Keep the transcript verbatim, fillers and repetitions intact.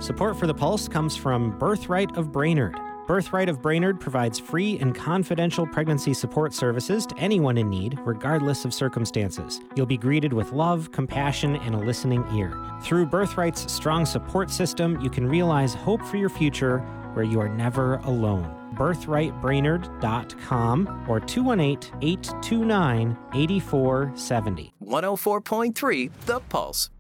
Support for The Pulse comes from Birthright of Brainerd. Birthright of Brainerd provides free and confidential pregnancy support services to anyone in need, regardless of circumstances. You'll be greeted with love, compassion, and a listening ear. Through Birthright's strong support system, you can realize hope for your future where you are never alone. birthright brainerd dot com or two one eight, eight two nine, eight four seven zero. one oh four point three The Pulse.